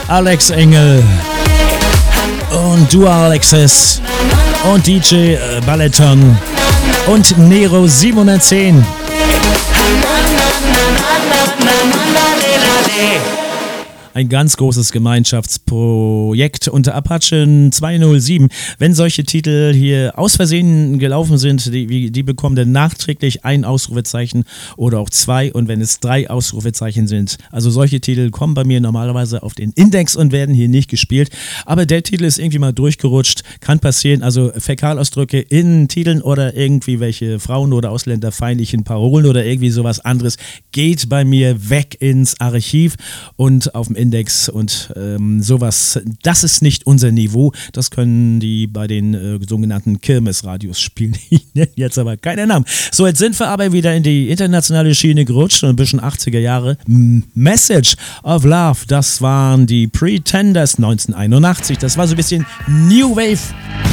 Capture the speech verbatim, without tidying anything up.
Alex Engel und Dual Alexis und D J äh, Balleton und Nero siebenhundertzehn. Ein ganz großes Gemeinschaftsprojekt unter Apache zweihundertsieben. Wenn solche Titel hier aus Versehen gelaufen sind, die, die bekommen dann nachträglich ein Ausrufezeichen oder auch zwei. Und wenn es drei Ausrufezeichen sind, also solche Titel kommen bei mir normalerweise auf den Index und werden hier nicht gespielt. Aber der Titel ist irgendwie mal durchgerutscht, kann passieren. Also Fäkalausdrücke in Titeln oder irgendwie welche Frauen- oder ausländerfeindlichen Parolen oder irgendwie sowas anderes geht bei mir weg ins Archiv und auf dem Index und ähm, sowas, das ist nicht unser Niveau, das können die bei den äh, sogenannten Kirmesradios spielen. Ich nenne jetzt aber keinen Namen. So, jetzt sind wir aber wieder in die internationale Schiene gerutscht und ein bisschen achtziger Jahre. Message of Love, das waren die Pretenders neunzehnhunderteinundachtzig, das war so ein bisschen New Wave